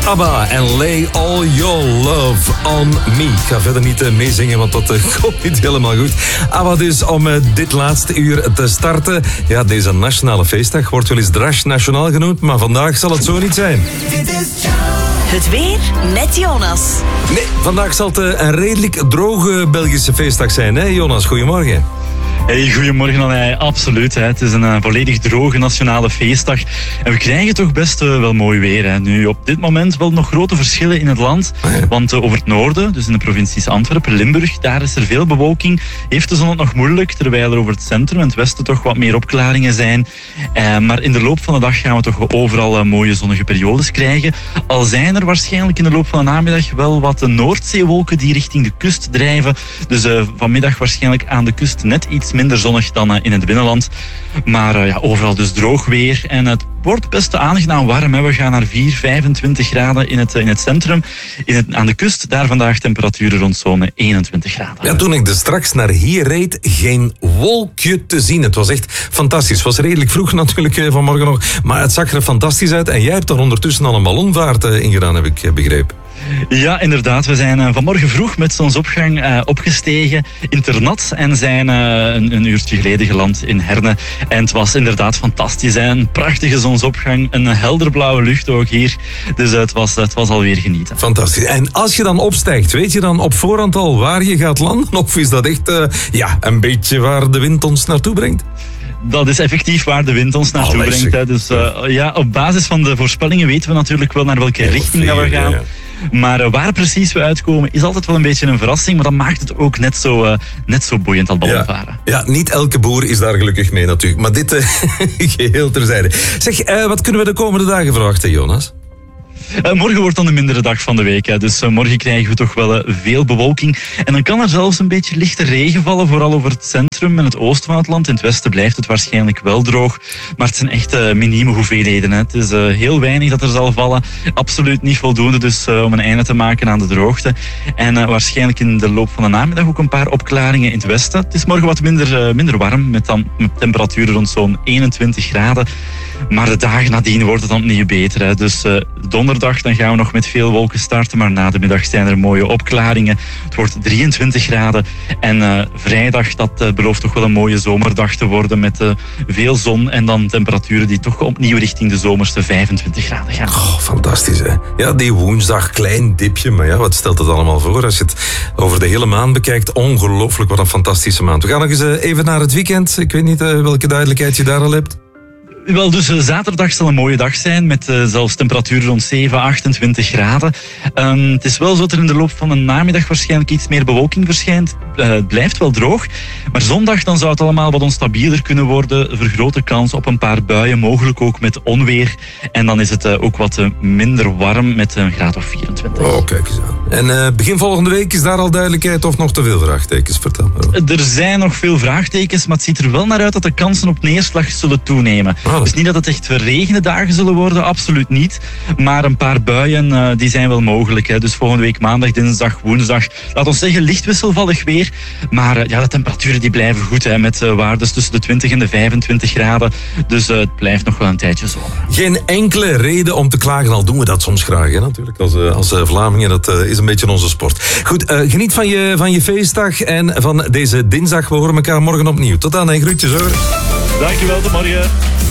ABBA en Lay All Your Love On Me. Ik ga verder niet meezingen, want dat komt niet helemaal goed. ABBA dus om dit laatste uur te starten. Ja, deze nationale feestdag wordt wel eens Drash Nationaal genoemd, maar vandaag zal het zo niet zijn. Het weer met Jonas. Nee, vandaag zal het een redelijk droge Belgische feestdag zijn, hè Jonas? Goedemorgen. Hey, goedemorgen Alain. Absoluut. Hè. Het is een volledig droge nationale feestdag. En we krijgen toch best wel mooi weer. Hè. Nu, op dit moment wel nog grote verschillen in het land. Want over het noorden, dus in de provincies Antwerpen, Limburg, daar is er veel bewolking. Heeft de zon het nog moeilijk, terwijl er over het centrum en het westen toch wat meer opklaringen zijn. Maar in de loop van de dag gaan we toch overal mooie zonnige periodes krijgen. Al zijn er waarschijnlijk in de loop van de namiddag wel wat Noordzeewolken die richting de kust drijven. Dus vanmiddag waarschijnlijk aan de kust net iets minder zonnig dan in het binnenland. Maar overal dus droog weer. En het wordt best aangenaam warm. Hè. We gaan naar 25 graden in het centrum. Aan de kust, daar vandaag temperaturen rond zo'n 21 graden. Ja, toen ik dus straks naar hier reed, geen wolkje te zien. Het was echt fantastisch. Het was redelijk vroeg natuurlijk vanmorgen nog. Maar het zag er fantastisch uit. En jij hebt er ondertussen al een ballonvaart in gedaan, heb ik begrepen. Ja, inderdaad. We zijn vanmorgen vroeg met zonsopgang opgestegen in Ternat en zijn een uurtje geleden geland in Herne. En het was inderdaad fantastisch. Hè? Een prachtige zonsopgang, een helderblauwe lucht ook hier. Dus het was alweer genieten. Fantastisch. En als je dan opstijgt, weet je dan op voorhand al waar je gaat landen? Of is dat echt een beetje waar de wind ons naartoe brengt? Dat is effectief waar de wind ons naartoe brengt. Hè. Dus op basis van de voorspellingen weten we natuurlijk wel naar welke richting we gaan. Ja. Maar waar precies we uitkomen is altijd wel een beetje een verrassing. Maar dat maakt het ook net zo boeiend als ballonvaren. Ja, niet elke boer is daar gelukkig mee natuurlijk. Maar dit geheel terzijde. Zeg, wat kunnen we de komende dagen verwachten, Jonas? Morgen wordt dan de mindere dag van de week. Hè. Dus morgen krijgen we toch wel veel bewolking. En dan kan er zelfs een beetje lichte regen vallen. Vooral over het centrum en het oosten van het land. In het westen blijft het waarschijnlijk wel droog. Maar het zijn echt minieme hoeveelheden. Hè. Het is heel weinig dat er zal vallen. Absoluut niet voldoende dus om een einde te maken aan de droogte. En waarschijnlijk in de loop van de namiddag ook een paar opklaringen in het westen. Het is morgen wat minder warm. Met temperaturen rond zo'n 21 graden. Maar de dagen nadien wordt het dan opnieuw beter. Hè. Dus donderdag dan gaan we nog met veel wolken starten. Maar na de middag zijn er mooie opklaringen. Het wordt 23 graden. En vrijdag, dat belooft toch wel een mooie zomerdag te worden. Met veel zon en dan temperaturen die toch opnieuw richting de zomerste 25 graden gaan. Oh, fantastisch hè. Ja, die woensdag, klein dipje. Maar ja, wat stelt het allemaal voor als je het over de hele maand bekijkt? Ongelooflijk, wat een fantastische maand. We gaan nog eens even naar het weekend. Ik weet niet welke duidelijkheid je daar al hebt. Wel, dus zaterdag zal een mooie dag zijn met zelfs temperaturen rond 28 graden. Het is wel zo dat er in de loop van de namiddag waarschijnlijk iets meer bewolking verschijnt. Het blijft wel droog. Maar zondag dan zou het allemaal wat onstabieler kunnen worden. Vergrote kans op een paar buien, mogelijk ook met onweer. En dan is het ook wat minder warm met een graad of 24. Oh, kijk eens aan. En begin volgende week, is daar al duidelijkheid of nog te veel vraagtekens? Vertel maar. Er zijn nog veel vraagtekens, maar het ziet er wel naar uit dat de kansen op neerslag zullen toenemen. Dus niet dat het echt verregende dagen zullen worden, absoluut niet. Maar een paar buien, die zijn wel mogelijk. Hè. Dus volgende week maandag, dinsdag, woensdag. Laat ons zeggen, licht wisselvallig weer. Maar de temperaturen die blijven goed. Hè, met waardes tussen de 20 en de 25 graden. Dus het blijft nog wel een tijdje zomer. Geen enkele reden om te klagen, al doen we dat soms graag. Hè, natuurlijk, als Vlamingen, dat is een beetje onze sport. Goed, geniet van je feestdag en van deze dinsdag. We horen elkaar morgen opnieuw. Tot dan en groetjes hoor. Dankjewel, tot morgen.